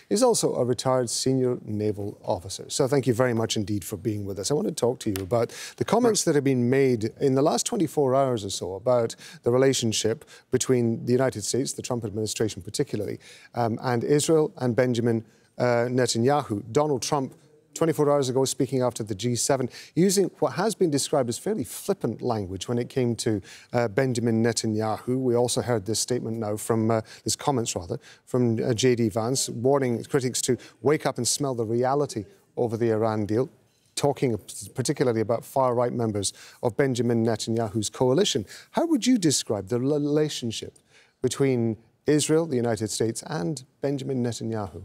is also a retired senior naval officer. So thank you very much indeed for being with us. I want to talk to you about the comments that have been made in the last 24 hours or so about the relationship between the United States, the Trump administration particularly, and Israel and Benjamin Netanyahu. Donald Trump 24 hours ago, speaking after the G7, using what has been described as fairly flippant language when it came to Benjamin Netanyahu. We also heard this statement now from, this comments rather, from J.D. Vance, warning critics to wake up and smell the reality over the Iran deal, talking particularly about far-right members of Benjamin Netanyahu's coalition. How would you describe the relationship between Israel, the United States, and Benjamin Netanyahu?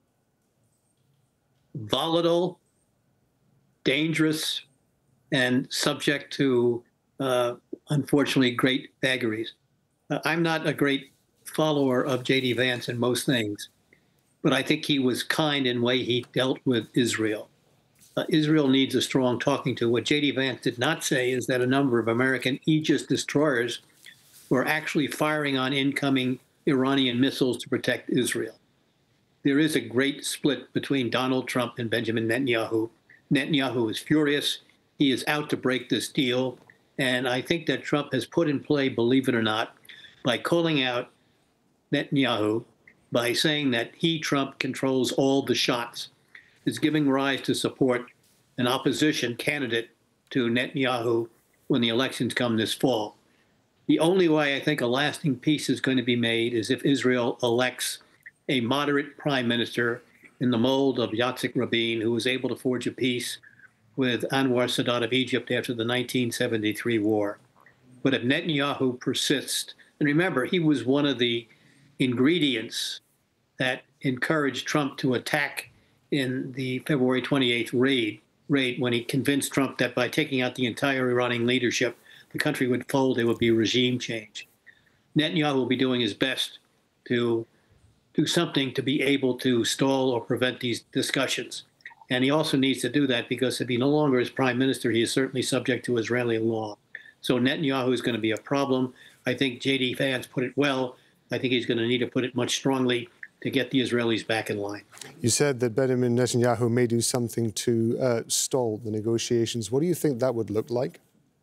Volatile, dangerous, and subject to, unfortunately, great vagaries. I'm not a great follower of J.D. Vance in most things, but I think he was kind in the way he dealt with Israel. Israel needs a strong talking to. What J.D. Vance did not say is that a number of American Aegis destroyers were actually firing on incoming Iranian missiles to protect Israel. There is a great split between Donald Trump and Benjamin Netanyahu. Netanyahu is furious. He is out to break this deal. And I think that Trump has put in play, believe it or not, by calling out Netanyahu, by saying that he, Trump, controls all the shots, is giving rise to support an opposition candidate to Netanyahu when the elections come this fall. The only way I think a lasting peace is going to be made is if Israel elects a moderate prime minister in the mold of Yitzhak Rabin, who was able to forge a peace with Anwar Sadat of Egypt after the 1973 war. But if Netanyahu persists, and remember, he was one of the ingredients that encouraged Trump to attack in the February 28th raid when he convinced Trump that by taking out the entire Iranian leadership, the country would fold, there would be regime change. Netanyahu will be doing his best to do something to be able to stall or prevent these discussions. And he also needs to do that because if he no longer is prime minister, he is certainly subject to Israeli law. So Netanyahu is going to be a problem. I think J.D. Vance put it well. I think he's going to need to put it much strongly to get the Israelis back in line. You said that Benjamin Netanyahu may do something to stall the negotiations. What do you think that would look like?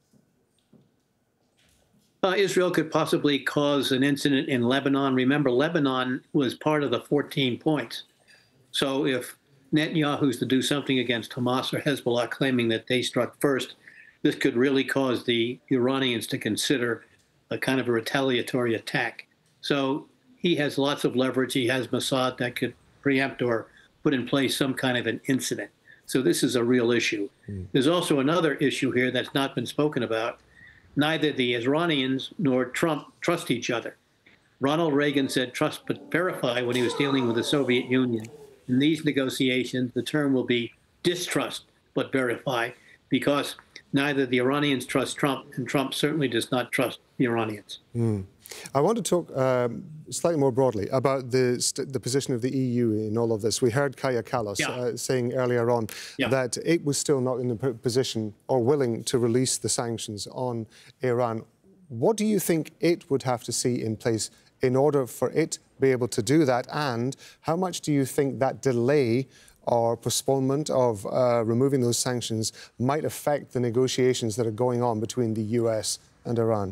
Israel could possibly cause an incident in Lebanon. Remember, Lebanon was part of the 14 points. So if Netanyahu is to do something against Hamas or Hezbollah, claiming that they struck first, this could really cause the Iranians to consider a kind of a retaliatory attack. So he has lots of leverage. He has Mossad that could preempt or put in place some kind of an incident. So this is a real issue. There's also another issue here that's not been spoken about. Neither the Iranians nor Trump trust each other. Ronald Reagan said trust but verify when he was dealing with the Soviet Union. In these negotiations, the term will be distrust but verify, because neither the Iranians trust Trump, and Trump certainly does not trust the Iranians. I want to talk slightly more broadly about the position of the EU in all of this. We heard Kaja Kallas saying earlier on that it was still not in a position or willing to release the sanctions on Iran. What do you think it would have to see in place in order for it to be able to do that? And how much do you think that delay or postponement of removing those sanctions might affect the negotiations that are going on between the US and Iran?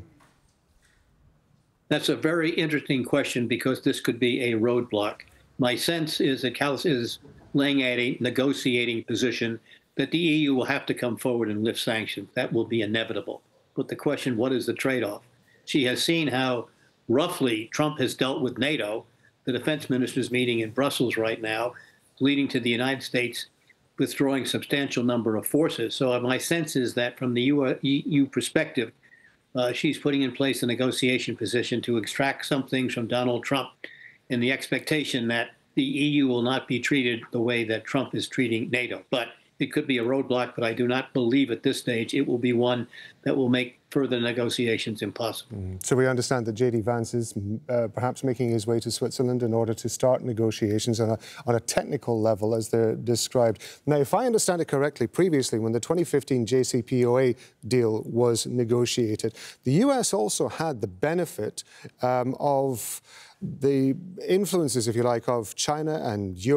That's a very interesting question because this could be a roadblock. My sense is that Kallas is laying at a negotiating position that the EU will have to come forward and lift sanctions. That will be inevitable. But the question, what is the trade-off? She has seen how roughly Trump has dealt with NATO. The defense ministers meeting in Brussels right now, leading to the United States withdrawing a substantial number of forces. So my sense is that from the EU perspective, she's putting in place a negotiation position to extract some things from Donald Trump in the expectation that the EU will not be treated the way that Trump is treating NATO. But it could be a roadblock, but I do not believe at this stage it will be one that will make further negotiations impossible. So we understand that J.D. Vance is perhaps making his way to Switzerland in order to start negotiations on a technical level, as they're described. Now, if I understand it correctly, previously, when the 2015 JCPOA deal was negotiated, the US also had the benefit of the influences, if you like, of China and Europe